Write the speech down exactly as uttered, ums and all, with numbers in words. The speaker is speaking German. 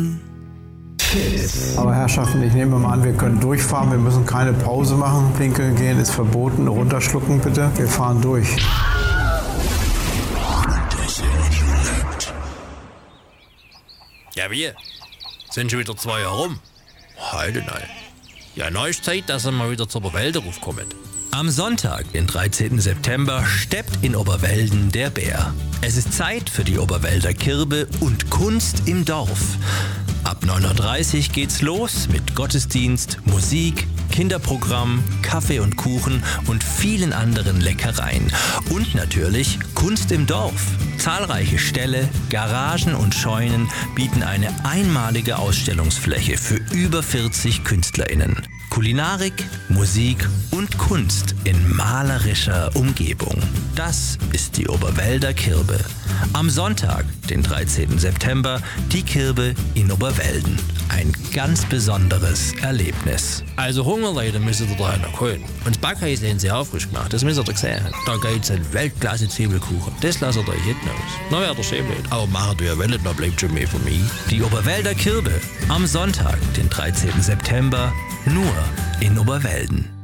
Aber Herrschaften, ich nehme mal an, wir können durchfahren, wir müssen keine Pause machen. Pinkeln gehen ist verboten, runterschlucken bitte. Wir fahren durch. Ja, wir sind schon wieder zwei Jahre rum. Heute nein. Ja, neu ist Zeit, dass er mal wieder zur Oberwälder raufkommt. Am Sonntag, den dreizehnten September, steppt in Oberwälden der Bär. Es ist Zeit für die Oberwälder Kirbe und Kunst im Dorf. Ab neun Uhr dreißig geht's los mit Gottesdienst, Musik, Kinderprogramm, Kaffee und Kuchen und vielen anderen Leckereien. Und natürlich Kunst im Dorf. Zahlreiche Ställe, Garagen und Scheunen bieten eine einmalige Ausstellungsfläche für über vierzig KünstlerInnen. Kulinarik, Musik und Kunst in malerischer Umgebung. Das ist die Oberwälder Kirbe. Am Sonntag, den dreizehnten September, die Kirbe in Oberwälden. Ein ganz besonderes Erlebnis. Also Hungerleute müsst ihr da noch holen. Und das Backhaus haben sie auch frisch gemacht, das müsst ihr doch sehen. Da gibt's einen Weltklasse-Zwiebelkuchen. Das lasst ihr euch hinten aus. Na, wäre der schön nicht. Aber machen wir ja wollt, da bleibt schon mehr von mir. Die Oberwälder Kirbe. Am Sonntag, den dreizehnten September, nur in Oberwälden.